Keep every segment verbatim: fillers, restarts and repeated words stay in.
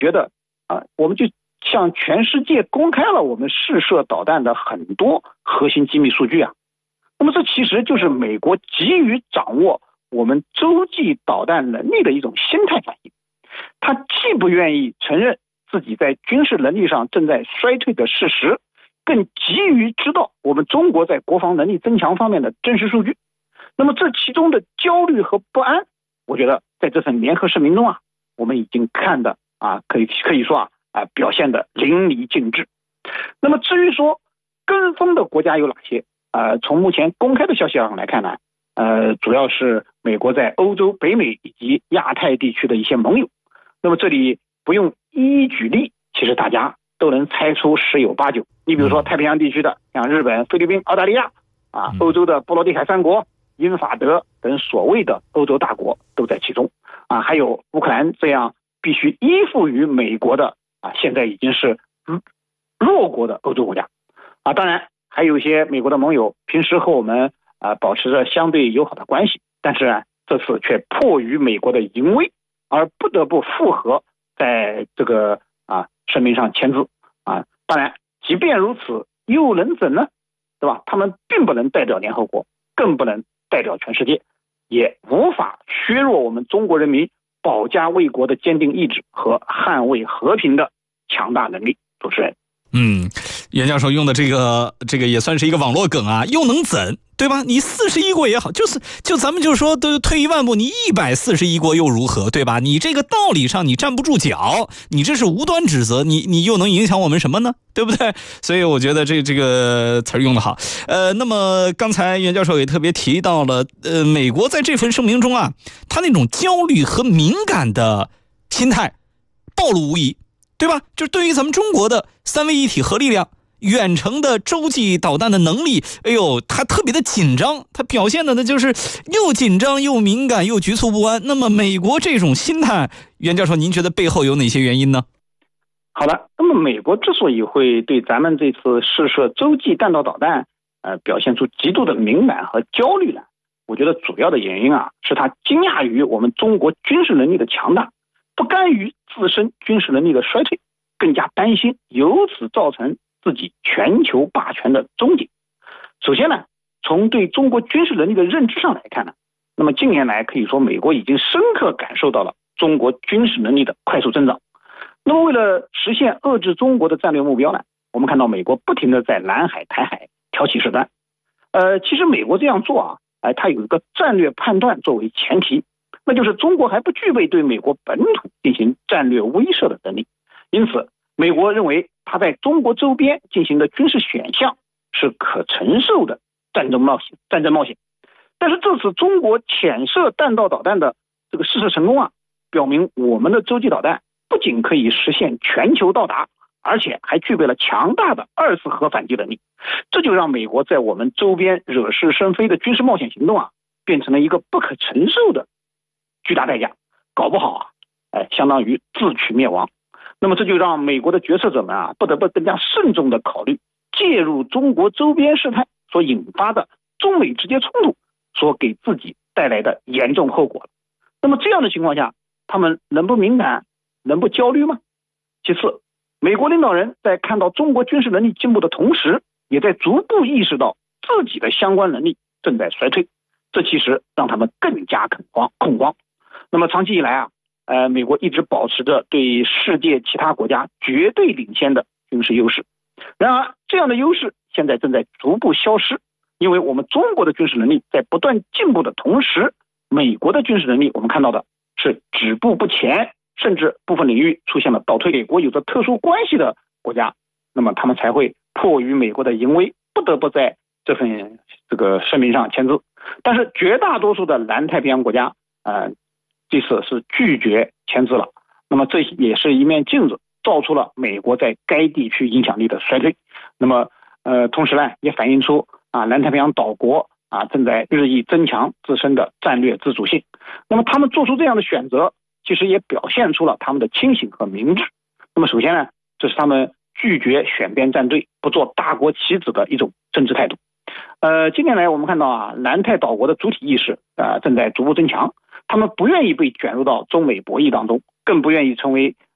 觉得啊，我们就向全世界公开了我们试射导弹的很多核心机密数据啊。那么这其实就是美国急于掌握我们洲际导弹能力的一种心态反应。他既不愿意承认自己在军事能力上正在衰退的事实，更急于知道我们中国在国防能力增强方面的真实数据。那么这其中的焦虑和不安，我觉得在这份联合声明中啊，我们已经看的啊，可以可以说啊啊表现的淋漓尽致。那么至于说跟风的国家有哪些？呃，从目前公开的消息上来看呢，呃，主要是美国在欧洲、北美以及亚太地区的一些盟友。那么这里不用一一举例，其实大家都能猜出十有八九。你比如说太平洋地区的，像日本、菲律宾、澳大利亚啊，欧洲的波罗的海三国、英法德等所谓的欧洲大国都在其中啊，还有乌克兰这样必须依附于美国的啊，现在已经是弱国的欧洲国家啊。当然还有一些美国的盟友平时和我们啊保持着相对友好的关系，但是呢这次却迫于美国的淫威而不得不附和在这个啊声明上签字啊。当然即便如此又能怎呢，对吧？他们并不能代表联合国，更不能代表全世界，也无法削弱我们中国人民保家卫国的坚定意志和捍卫和平的强大能力。主持人， 嗯，袁教授用的这个这个也算是一个网络梗啊，又能怎，对吧？你四十一国也好，就是就咱们就说，都退一万步，你一百四十一国又如何，对吧？你这个道理上你站不住脚，你这是无端指责，你你又能影响我们什么呢？对不对？所以我觉得这这个词儿用得好。呃，那么刚才袁教授也特别提到了，呃，美国在这份声明中啊，他那种焦虑和敏感的心态暴露无遗。对吧？就是对于咱们中国的三位一体核力量、远程的洲际导弹的能力，哎呦，他特别的紧张，他表现的呢就是又紧张又敏感又局促不安。那么美国这种心态，袁教授，您觉得背后有哪些原因呢？ 好的，那么美国之所以会对咱们这次试射洲际弹道导弹，呃，表现出极度的敏感和焦虑呢？我觉得主要的原因啊，是他惊讶于我们中国军事能力的强大，不甘于自身军事能力的衰退，更加担心由此造成自己全球霸权的终结。首先呢，从对中国军事能力的认知上来看呢，那么近年来可以说美国已经深刻感受到了中国军事能力的快速增长。那么为了实现遏制中国的战略目标呢，我们看到美国不停地在南海、台海挑起事端。呃，其实美国这样做啊，哎，它有一个战略判断作为前提，那就是中国还不具备对美国本土进行战略威慑的能力。因此美国认为它在中国周边进行的军事选项是可承受的战争冒险战争冒险。但是这次中国潜射弹道导弹的这个试射成功啊，表明我们的洲际导弹不仅可以实现全球到达，而且还具备了强大的二次核反击能力。这就让美国在我们周边惹是生非的军事冒险行动啊，变成了一个不可承受的巨大代价，搞不好啊，哎，相当于自取灭亡。那么这就让美国的决策者们啊，不得不更加慎重地考虑介入中国周边事态所引发的中美直接冲突所给自己带来的严重后果。那么这样的情况下，他们能不敏感，能不焦虑吗？其次，美国领导人在看到中国军事能力进步的同时，也在逐步意识到自己的相关能力正在衰退，这其实让他们更加恐慌恐慌。那么长期以来啊，呃，美国一直保持着对世界其他国家绝对领先的军事优势。然而，这样的优势现在正在逐步消失，因为我们中国的军事能力在不断进步的同时，美国的军事能力我们看到的是止步不前，甚至部分领域出现了倒退。美国有着特殊关系的国家，那么他们才会迫于美国的淫威，不得不在这份这个声明上签字。但是绝大多数的南太平洋国家，呃，这次是拒绝签字了。那么这也是一面镜子，照出了美国在该地区影响力的衰退。那么，呃，同时呢，也反映出啊，南太平洋岛国啊正在日益增强自身的战略自主性。那么他们做出这样的选择，其实也表现出了他们的清醒和明智。那么首先呢，这是他们拒绝选边站队，不做大国棋子的一种政治态度。呃，近年来我们看到啊，南太岛国的主体意识啊、呃、正在逐步增强，他们不愿意被卷入到中美博弈当中，更不愿意成为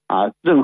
啊，任何